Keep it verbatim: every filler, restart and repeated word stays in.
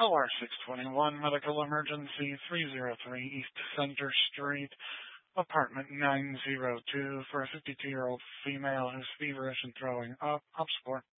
L R six twenty-one, medical emergency, three oh three East Center Street, apartment nine oh two, for a fifty-two-year-old female who's feverish and throwing up. Up support.